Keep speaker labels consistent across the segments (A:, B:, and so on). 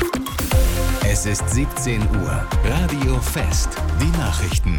A: Es ist 17 Uhr. Radio Fest. Die Nachrichten.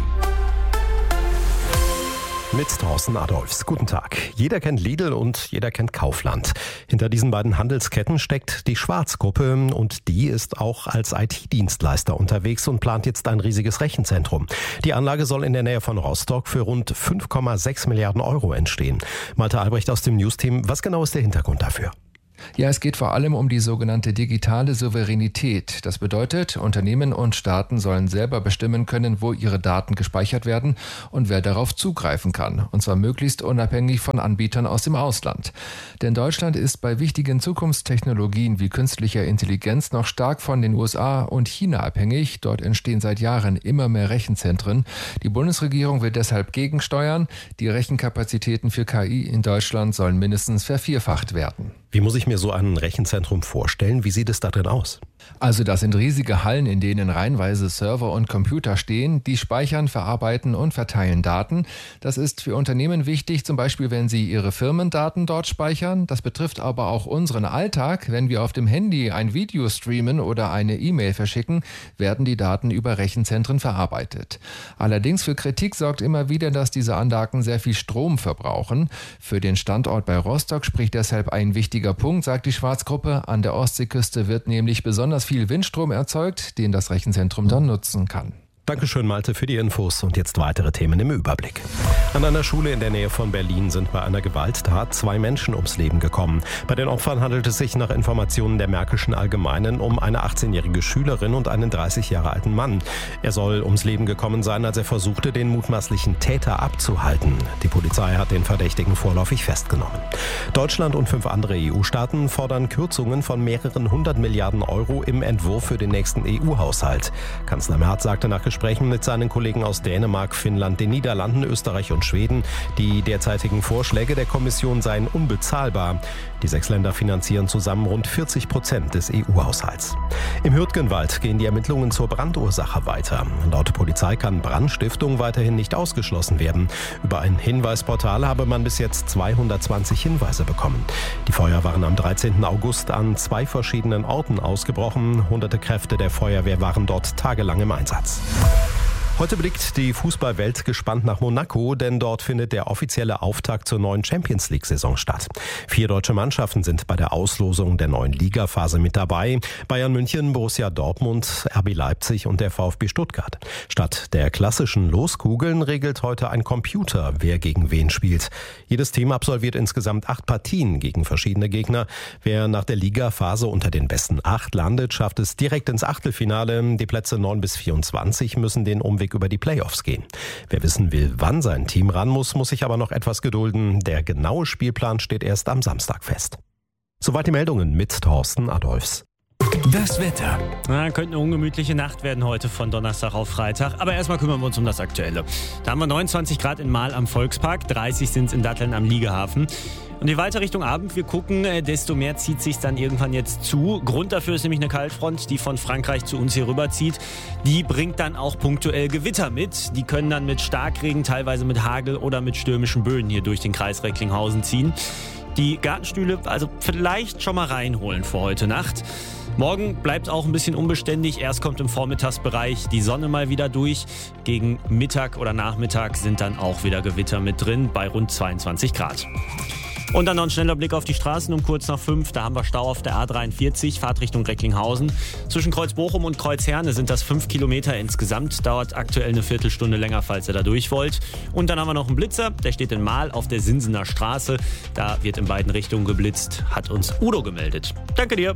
B: Mit Thorsten Adolfs. Guten Tag. Jeder kennt Lidl und jeder kennt Kaufland. Hinter diesen beiden Handelsketten steckt die Schwarz-Gruppe und die ist auch als IT-Dienstleister unterwegs und plant jetzt ein riesiges Rechenzentrum. Die Anlage soll in der Nähe von Rostock für rund 5,6 Milliarden Euro entstehen. Malte Albrecht aus dem News-Team. Was genau ist der Hintergrund dafür?
C: Ja, es geht vor allem um die sogenannte digitale Souveränität. Das bedeutet, Unternehmen und Staaten sollen selber bestimmen können, wo ihre Daten gespeichert werden und wer darauf zugreifen kann. Und zwar möglichst unabhängig von Anbietern aus dem Ausland. Denn Deutschland ist bei wichtigen Zukunftstechnologien wie künstlicher Intelligenz noch stark von den USA und China abhängig. Dort entstehen seit Jahren immer mehr Rechenzentren. Die Bundesregierung will deshalb gegensteuern. Die Rechenkapazitäten für KI in Deutschland sollen mindestens vervierfacht werden.
B: Wie muss ich mir so ein Rechenzentrum vorstellen? Wie sieht es da denn aus?
C: Also das sind riesige Hallen, in denen reihenweise Server und Computer stehen, die speichern, verarbeiten und verteilen Daten. Das ist für Unternehmen wichtig, zum Beispiel wenn sie ihre Firmendaten dort speichern. Das betrifft aber auch unseren Alltag. Wenn wir auf dem Handy ein Video streamen oder eine E-Mail verschicken, werden die Daten über Rechenzentren verarbeitet. Allerdings für Kritik sorgt immer wieder, dass diese Anlagen sehr viel Strom verbrauchen. Für den Standort bei Rostock spricht deshalb ein wichtiger Punkt, sagt die Schwarzgruppe. An der Ostseeküste wird nämlich besonders viel Windstrom erzeugt, den das Rechenzentrum dann nutzen kann.
B: Dankeschön, Malte, für die Infos. Und jetzt weitere Themen im Überblick. An einer Schule in der Nähe von Berlin sind bei einer Gewalttat 2 Menschen ums Leben gekommen. Bei den Opfern handelt es sich nach Informationen der Märkischen Allgemeinen um eine 18-jährige Schülerin und einen 30 Jahre alten Mann. Er soll ums Leben gekommen sein, als er versuchte, den mutmaßlichen Täter abzuhalten. Die Polizei hat den Verdächtigen vorläufig festgenommen. Deutschland und 5 andere EU-Staaten fordern Kürzungen von mehreren 100 Milliarden Euro im Entwurf für den nächsten EU-Haushalt. Kanzler Merz sagte nach Gesprächen mit seinen Kollegen aus Dänemark, Finnland, den Niederlanden, Österreich und Schweden, die derzeitigen Vorschläge der Kommission seien unbezahlbar. Die 6 Länder finanzieren zusammen rund 40% des EU-Haushalts. Im Hürtgenwald gehen die Ermittlungen zur Brandursache weiter. Laut Polizei kann Brandstiftung weiterhin nicht ausgeschlossen werden. Über ein Hinweisportal habe man bis jetzt 220 Hinweise bekommen. Die Feuer waren am 13. August an 2 verschiedenen Orten ausgebrochen. Hunderte Kräfte der Feuerwehr waren dort tagelang im Einsatz. Heute blickt die Fußballwelt gespannt nach Monaco, denn dort findet der offizielle Auftakt zur neuen Champions-League-Saison statt. 4 deutsche Mannschaften sind bei der Auslosung der neuen Ligaphase mit dabei. Bayern München, Borussia Dortmund, RB Leipzig und der VfB Stuttgart. Statt der klassischen Loskugeln regelt heute ein Computer, wer gegen wen spielt. Jedes Team absolviert insgesamt 8 Partien gegen verschiedene Gegner. Wer nach der Ligaphase unter den besten 8 landet, schafft es direkt ins Achtelfinale. Die Plätze 9 bis 24 müssen den Umweg über die Playoffs gehen. Wer wissen will, wann sein Team ran muss sich aber noch etwas gedulden. Der genaue Spielplan steht erst am Samstag fest. Soweit die Meldungen mit Thorsten Adolfs.
A: Das Wetter.
D: Könnte eine ungemütliche Nacht werden heute von Donnerstag auf Freitag. Aber erstmal kümmern wir uns um das Aktuelle. Da haben wir 29 Grad in Mahl am Volkspark, 30 sind es in Datteln am Liegehafen. Und je weiter Richtung Abend wir gucken, desto mehr zieht sich dann irgendwann jetzt zu. Grund dafür ist nämlich eine Kaltfront, die von Frankreich zu uns hier rüberzieht. Die bringt dann auch punktuell Gewitter mit. Die können dann mit Starkregen, teilweise mit Hagel oder mit stürmischen Böen hier durch den Kreis Recklinghausen ziehen. Die Gartenstühle also vielleicht schon mal reinholen für heute Nacht. Morgen bleibt auch ein bisschen unbeständig. Erst kommt im Vormittagsbereich die Sonne mal wieder durch. Gegen Mittag oder Nachmittag sind dann auch wieder Gewitter mit drin bei rund 22 Grad. Und dann noch ein schneller Blick auf die Straßen um kurz nach 5. Da haben wir Stau auf der A43, Fahrtrichtung Recklinghausen. Zwischen Kreuz Bochum und Kreuz Herne sind das 5 Kilometer insgesamt. Dauert aktuell eine Viertelstunde länger, falls ihr da durch wollt. Und dann haben wir noch einen Blitzer, der steht in Mahl auf der Sinsener Straße. Da wird in beiden Richtungen geblitzt, hat uns Udo gemeldet. Danke dir.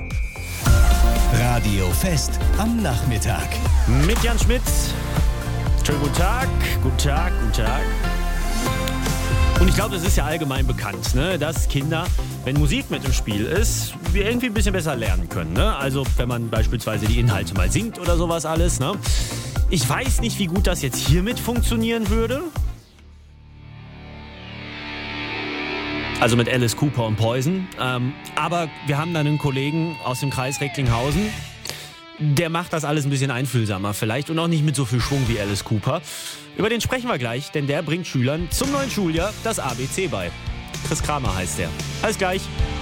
A: Radio Fest am Nachmittag.
D: Mit Jan Schmidt. Schönen guten Tag, guten Tag, guten Tag. Und ich glaube, es ist ja allgemein bekannt, ne, dass Kinder, wenn Musik mit im Spiel ist, wir irgendwie ein bisschen besser lernen können. Ne? Also wenn man beispielsweise die Inhalte mal singt oder sowas alles. Ne? Ich weiß nicht, wie gut das jetzt hiermit funktionieren würde. Also mit Alice Cooper und Poison. Aber wir haben dann einen Kollegen aus dem Kreis Recklinghausen, der macht das alles ein bisschen einfühlsamer vielleicht und auch nicht mit so viel Schwung wie Alice Cooper. Über den sprechen wir gleich, denn der bringt Schülern zum neuen Schuljahr das ABC bei. Chris Kramer heißt der. Alles gleich.